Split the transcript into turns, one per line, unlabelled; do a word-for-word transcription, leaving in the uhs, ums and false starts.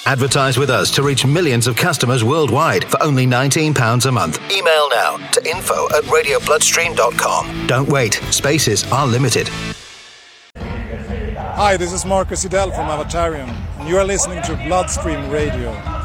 Advertise with us to reach millions of customers worldwide for only nineteen pounds a month. Email now to info at radio bloodstream dot com. Don't wait. Spaces are limited.
Hi, this is Marcus Idell from Avatarium, and you are listening to Bloodstream Radio.